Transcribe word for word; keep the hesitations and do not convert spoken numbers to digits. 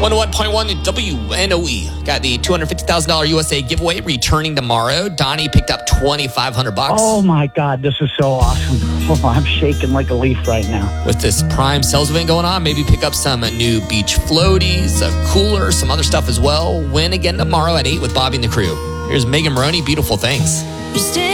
one oh one point one W N O E. Got the two hundred fifty thousand dollars U S A giveaway returning tomorrow. Donnie picked up twenty-five hundred bucks. Oh, my God. This is so awesome. Oh, I'm shaking like a leaf right now. With this prime sales event going on, maybe pick up some new beach floaties, a cooler, some other stuff as well. Win again tomorrow at eight with Bobby and the crew. Here's Megan Maroney, Beautiful Things.